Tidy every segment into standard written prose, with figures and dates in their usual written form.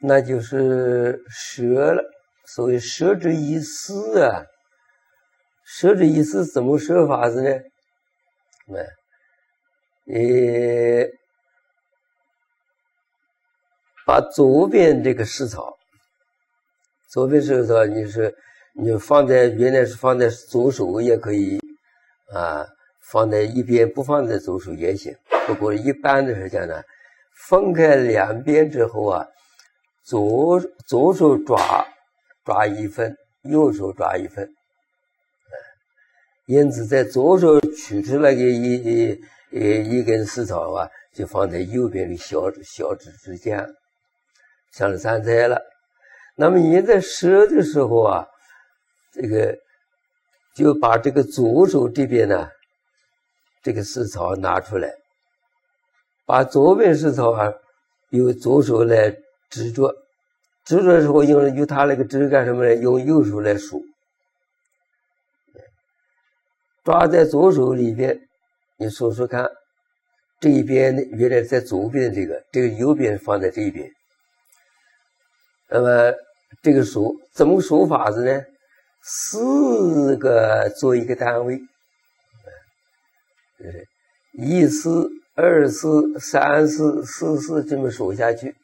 那就是舍了。所谓舍之以思啊，舍之以思怎么舍法子呢？把左边这个食草，左边食草你放在原来是放在左手也可以啊，放在一边不放在左手也行。不过一般的是讲呢，分开两边之后啊，左手抓一份，右手抓一份，因此在左手取出来的一根食草啊，就放在右边的小指之间，像是三菜了。那么你在舍的时候啊，这个就把这个左手这边呢，这个食草拿出来，把左边食草啊，由左手来执着。执着的时候用它那个指干什么呢？用右手来数，抓在左手里边，你数数看，这一边原来在左边这个右边放在这一边。那么这个数怎么数法子呢？4个做一个单位，一丝、二丝、三丝、四丝这么数下去。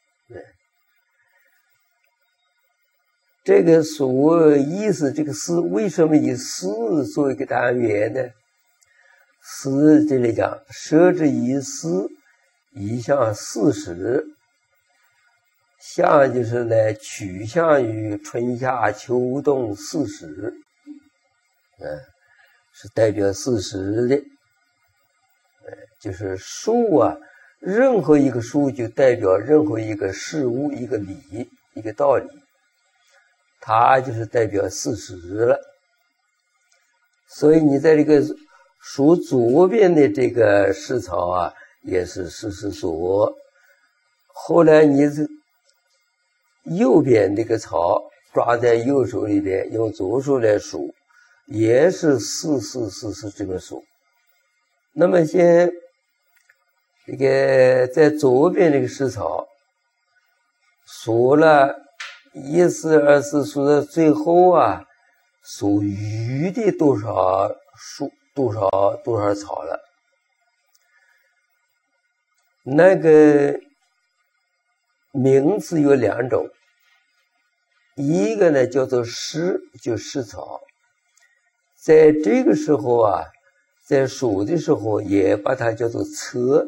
这个数意思，这个丝为什么以丝做一个单元呢？丝这里讲，舍之以丝，一向40，向就是来取向于春夏秋冬40，是代表40的，就是数啊，任何一个数就代表任何一个事物、一个理、一个道理。它就是代表40了，所以你在这个数左边的这个食草啊，也是40所。后来你右边这个草抓在右手里边，用左手来数，也是44这么数。那么先这个在左边这个食草数了。1丝2丝数到最后啊，数余的多少草了。那个名字有2种，一个呢叫做食，就食草。在这个时候啊，在数的时候也把它叫做册，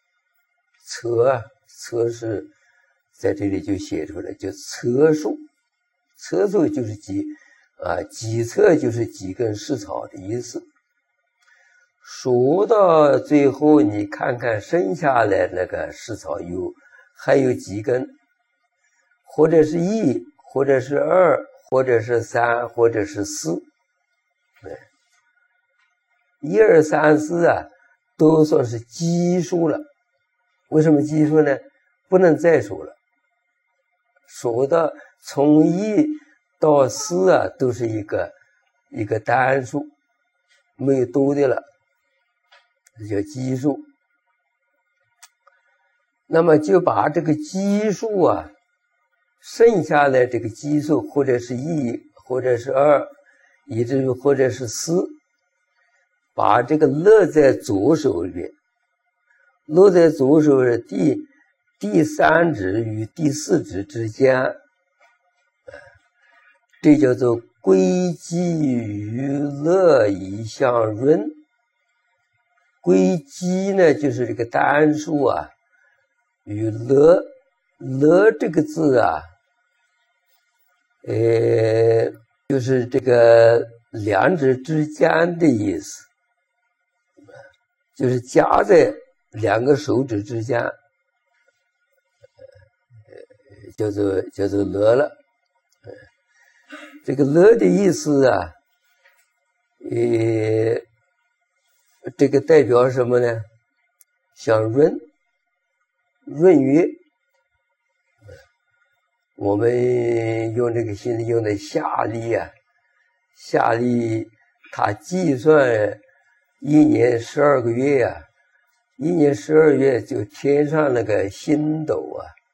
册是。在这里就写出来，就册数，册数就是几册就是几根食草的意思。数到最后，你看看剩下来那个食草还有几根，或者是1，或者是2，或者是3，或者是4。1、2、3、4啊，都算是奇数了。为什么奇数呢？不能再数了。数到从1到4啊，都是一个单数，没有多的了，这叫奇数。那么就把这个奇数啊，剩下来这个奇数，或者是1，或者是2，以至于或者是4，把这个勒在左手里边，勒在左手的第3指与第4指之间，这叫做归基于勒以相润。归基呢，就是这个单数啊，与勒这个字啊，就是这个2指之间的意思，就是夹在2个手指之间。叫做勒了，这个勒的意思啊，这个代表什么呢？像润约。我们用这个现在用的夏历啊，夏历它计算1年12个月啊，1年12月就天上那个星斗啊。